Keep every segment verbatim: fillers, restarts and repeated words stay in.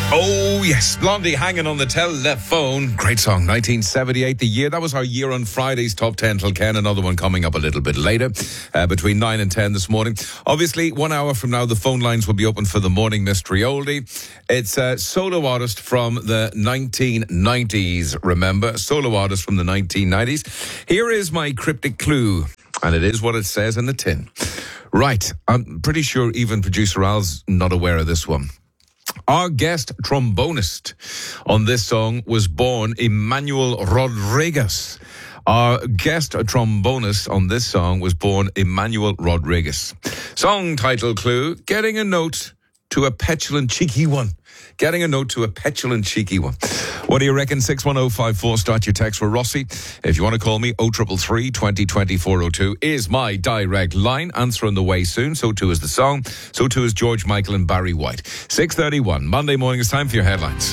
Oh, yes. Blondie hanging on the telephone. Great song. nineteen seventy-eight, the year. That was our year on Friday's Top ten till Ken. Another one coming up a little bit later, uh, between nine and ten this morning. Obviously, one hour from now, the phone lines will be open for the morning mystery oldie. It's a solo artist from the nineteen nineties, remember? Solo artist from the nineteen nineties. Here is my cryptic clue, and it is what it says in the tin. Right. I'm pretty sure even producer Al's not aware of this one. Our guest trombonist on this song was born Emmanuel Rodriguez. Our guest trombonist on this song was born Emmanuel Rodriguez. Song title clue, getting a note to a petulant cheeky one. Getting a note to a petulant cheeky one. What do you reckon? six one oh five four, start your text for Rossi. If you want to call me, oh three three three, twenty, twenty-four oh two is my direct line. Answer on the way soon. So too is the song. So too is George Michael and Barry White. six thirty-one, Monday morning, it's time for your headlines.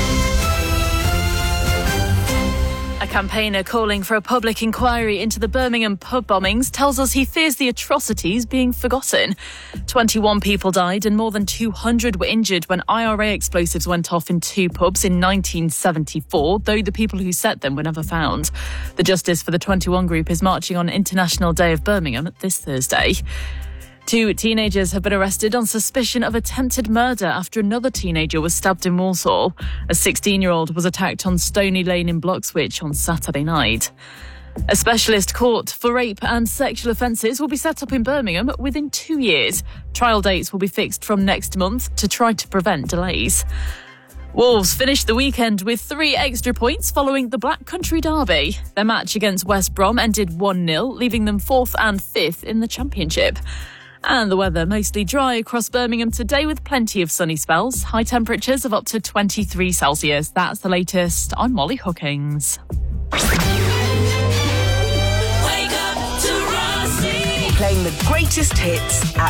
A campaigner calling for a public inquiry into the Birmingham pub bombings tells us he fears the atrocities being forgotten. twenty-one people died and more than two hundred were injured when I R A explosives went off in two pubs in nineteen seventy-four, though the people who set them were never found. The Justice for the twenty-one group is marching on International Day of Birmingham this Thursday. Two teenagers have been arrested on suspicion of attempted murder after another teenager was stabbed in Walsall. A sixteen-year-old was attacked on Stony Lane in Bloxwich on Saturday night. A specialist court for rape and sexual offences will be set up in Birmingham within two years. Trial dates will be fixed from next month to try to prevent delays. Wolves finished the weekend with three extra points following the Black Country Derby. Their match against West Brom ended one nil, leaving them fourth and fifth in the Championship. And the weather mostly dry across Birmingham today with plenty of sunny spells. High temperatures of up to twenty-three Celsius. That's the latest. I'm Molly Hookings. Wake up to Rossi. Playing the greatest hits at